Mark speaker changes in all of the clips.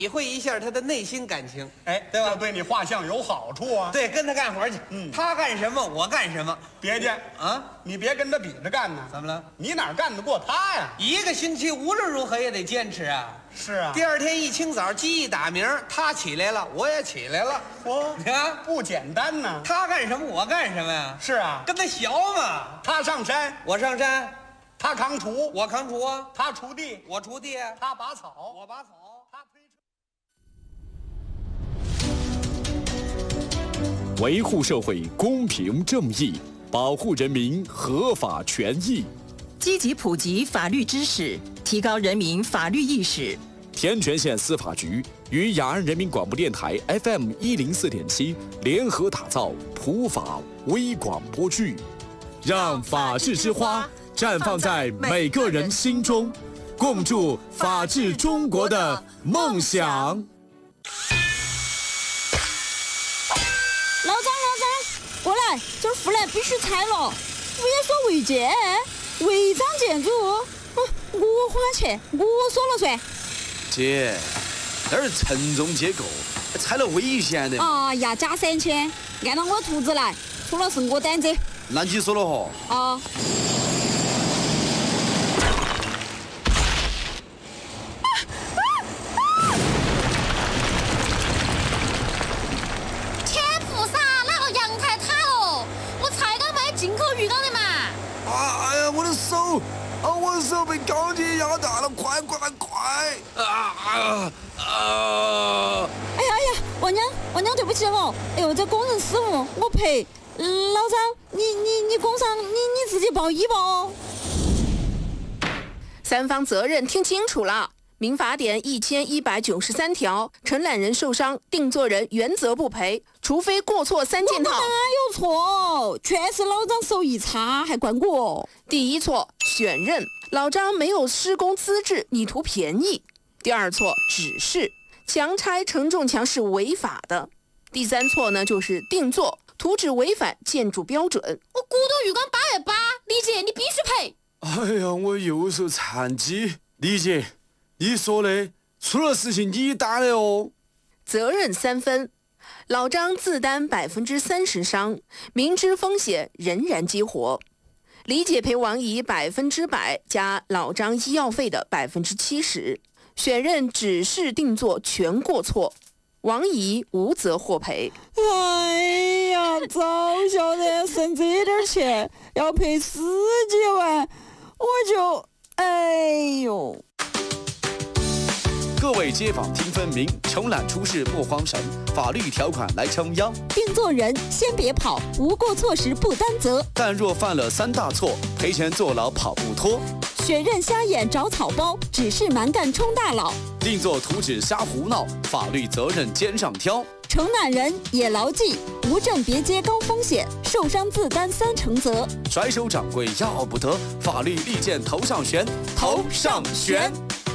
Speaker 1: 体会一下他的内心感情，
Speaker 2: 哎，
Speaker 1: 对吧
Speaker 2: 这对你画像有好处啊。
Speaker 1: 对，跟他干活去。他干什么我干什么。
Speaker 2: 别介
Speaker 1: 啊，
Speaker 2: 你别跟他比着干呢。
Speaker 1: 怎么了？
Speaker 2: 你哪干得过他呀？
Speaker 1: 一个星期无论如何也得坚持啊。
Speaker 2: 是啊。
Speaker 1: 第二天一清早，鸡一打鸣，他起来了，我也起来了。你看
Speaker 2: 不简单呢。
Speaker 1: 他干什么我干什么呀？
Speaker 2: 是啊，
Speaker 1: 跟他学嘛。
Speaker 2: 他上山，
Speaker 1: 我上山，
Speaker 2: 他扛锄，
Speaker 1: 我扛锄啊；
Speaker 2: 他锄地，
Speaker 1: 我锄地啊；
Speaker 2: 他拔草，
Speaker 1: 我拔草。
Speaker 2: 他推车。
Speaker 3: 维护社会公平正义，保护人民合法权益，
Speaker 4: 积极普及法律知识，提高人民法律意识。
Speaker 3: 天全县司法局与雅安人民广播电台 FM104.7联合打造普法微广播剧，让法治之花绽放在每个人心中，共筑法治中国的梦想。
Speaker 5: 老张，过来，这儿护栏必须拆了。我也说违建，违章建筑，我花钱，我说了算。
Speaker 6: 姐，那是承重结构，拆了危险的。
Speaker 5: 哎呀，加3000，按照我图纸来，出了是我担责。
Speaker 6: 那你说了吼？
Speaker 5: 啊。
Speaker 6: 我的手被钢筋压断了，快！
Speaker 5: 哎呀，王娘，对不起哦。哎呦，这工人失误，我赔。老张，你工伤，你自己报医保哦。
Speaker 7: 三方责任听清楚了。民法典1193条，承揽人受伤，定作人原则不赔，除非过错3件套。
Speaker 5: 哪有错？全是老张手艺差，还怪我。
Speaker 7: 第一错，选任，老张没有施工资质，你图便宜。第二错，指示，强拆承重墙是违法的。第三错呢，就是定做，图纸违反建筑标准。
Speaker 5: 我骨头鱼缸828，李姐你必须赔。
Speaker 6: 哎呀，我右手残疾，李姐。你说的，出了事情你担的哦。
Speaker 7: 责任3分，老张自担30%伤，明知风险仍然激活。李姐赔王姨100%加老张医药费的70%，选任指示定做全过错，王姨无责获赔。
Speaker 5: 哎呀，早晓得省这点钱要赔10几万，我就哎呦。
Speaker 3: 各位街坊听分明，承揽出事莫慌神，法律条款来撑腰。
Speaker 5: 定做人先别跑，无过错时不担责。
Speaker 3: 但若犯了3大错，赔钱坐牢跑不脱。
Speaker 5: 选任瞎眼找草包，指示蛮干充大佬。
Speaker 3: 定做图纸瞎胡闹，法律责任肩上挑。
Speaker 5: 承揽人也牢记，无证别接高风险，受伤自担3成责。
Speaker 3: 甩手掌柜要不得，法律利剑头上悬，头上悬。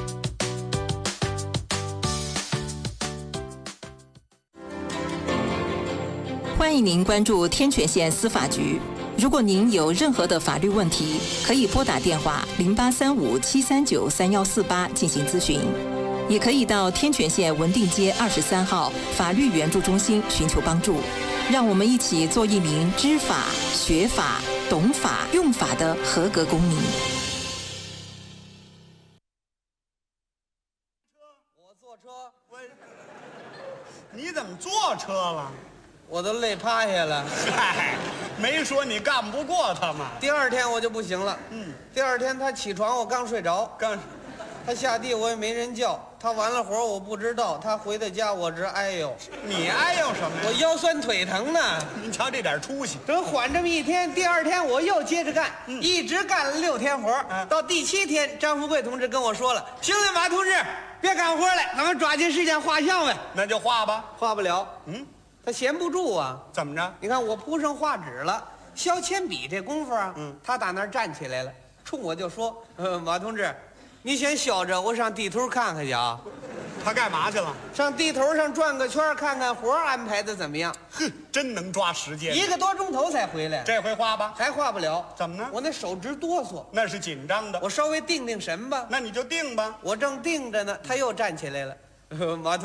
Speaker 4: 欢迎您关注天全县司法局。如果您有任何的法律问题，可以拨打电话0835-739-3148进行咨询，也可以到天全县文定街23号法律援助中心寻求帮助。让我们一起做一名知法、学法、懂法、用法的合格公民。
Speaker 1: 我坐车，
Speaker 2: 你怎么坐车了？
Speaker 1: 我都累趴下了。
Speaker 2: 嗨，没说你干不过他嘛。
Speaker 1: 第二天我就不行了。第二天他起床，我刚睡着。他下地我也没人叫。他完了活我不知道。他回到家我直哎呦。
Speaker 2: 你哎呦什么呀？
Speaker 1: 我腰酸腿疼呢。
Speaker 2: 您瞧这点出息。
Speaker 1: 等缓这么一天，第二天我又接着干，一直干了6天活。到第7天，张富贵同志跟我说了：“行了，马同志，别干活了，咱们抓紧时间画像呗。”
Speaker 2: 那就画吧。
Speaker 1: 画不了。他闲不住啊。
Speaker 2: 怎么着？
Speaker 1: 你看我铺上画纸了，削铅笔这功夫啊，他打那儿站起来了，冲我就说：“马同志，你先削着，我上地头看看去啊。”
Speaker 2: 他干嘛去了？
Speaker 1: 上地头上转个圈，看看活安排的怎么样。
Speaker 2: 哼，真能抓时间。
Speaker 1: 1个多钟头才回来。
Speaker 2: 这回画吧。
Speaker 1: 还画不了。
Speaker 2: 怎么呢？
Speaker 1: 我那手直哆嗦。
Speaker 2: 那是紧张的。
Speaker 1: 我稍微定神吧。
Speaker 2: 那你就定吧。
Speaker 1: 我正定着呢，他又站起来了。 马同